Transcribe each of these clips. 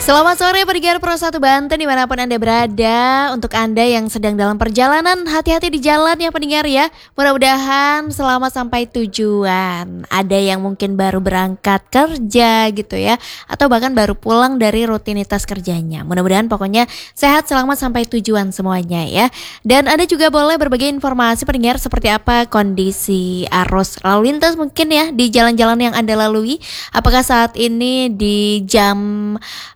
Selamat sore pendengar Pro 1 Banten dimanapun Anda berada. Untuk Anda yang sedang dalam perjalanan, hati-hati di jalan ya pendengar ya. Mudah-mudahan selamat sampai tujuan. Ada yang mungkin baru berangkat kerja gitu ya, atau bahkan baru pulang dari rutinitas kerjanya. Mudah-mudahan pokoknya sehat selamat sampai tujuan semuanya ya. Dan Anda juga boleh berbagi informasi pendengar seperti apa kondisi arus lalu lintas mungkin ya di jalan-jalan yang Anda lalui. Apakah saat ini di jam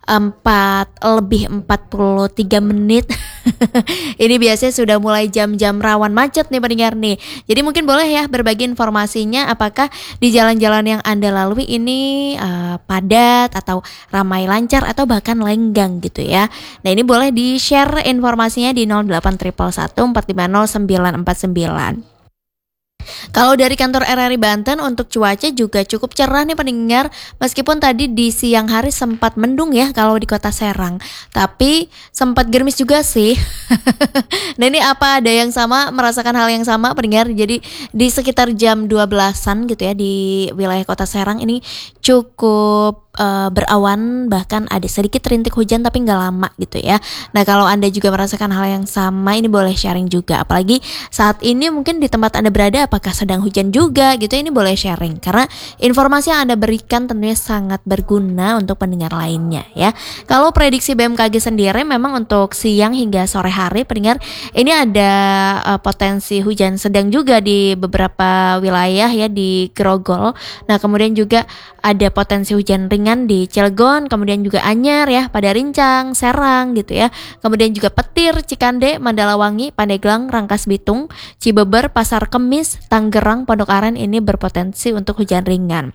4:43 menit ini biasanya sudah mulai jam-jam rawan macet nih pendengar nih. Jadi mungkin boleh ya berbagi informasinya, apakah di jalan-jalan yang Anda lalui ini padat atau ramai lancar atau bahkan lenggang gitu ya. Nah ini boleh di-share informasinya di 08111 450 949. Kalau dari kantor RRI Banten untuk cuaca juga cukup cerah nih pendengar. Meskipun tadi di siang hari sempat mendung ya kalau di kota Serang, tapi sempat gerimis juga sih. Nah ini apa ada yang sama, merasakan hal yang sama pendengar? Jadi di sekitar jam 12-an gitu ya di wilayah kota Serang ini cukup berawan, bahkan ada sedikit rintik hujan tapi nggak lama gitu ya. Nah kalau Anda juga merasakan hal yang sama, ini boleh sharing juga. Apalagi saat ini mungkin di tempat Anda berada apakah sedang hujan juga gitu, ini boleh sharing. Karena informasi yang Anda berikan tentunya sangat berguna untuk pendengar lainnya ya. Kalau prediksi BMKG sendiri memang untuk siang hingga sore hari pendengar, ini ada potensi hujan sedang juga di beberapa wilayah ya di Grogol. Nah kemudian juga ada potensi hujan ringan di Cilegon, kemudian juga Anyar ya, pada Rincang, Serang gitu ya. Kemudian juga Petir, Cikande, Mandalawangi, Pandeglang, Rangkas Bitung, Cibeber, Pasar Kemis, Tangerang, Pondok Aren ini berpotensi untuk hujan ringan.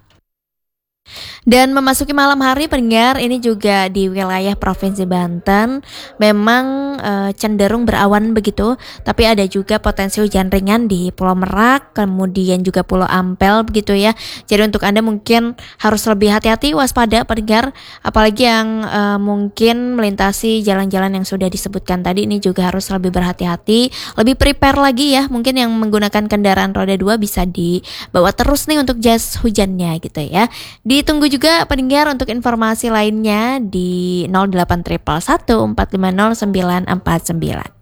Dan memasuki malam hari pendengar, ini juga di wilayah Provinsi Banten memang cenderung berawan begitu, tapi ada juga potensi hujan ringan di Pulau Merak, kemudian juga Pulau Ampel begitu ya. Jadi untuk Anda mungkin harus lebih hati-hati, waspada pendengar, apalagi yang mungkin melintasi jalan-jalan yang sudah disebutkan tadi, ini juga harus lebih berhati-hati, lebih prepare lagi ya. Mungkin yang menggunakan kendaraan roda 2 bisa dibawa terus nih untuk jas hujannya gitu ya. Ditunggu juga pendengar untuk informasi lainnya di 08111 450 949.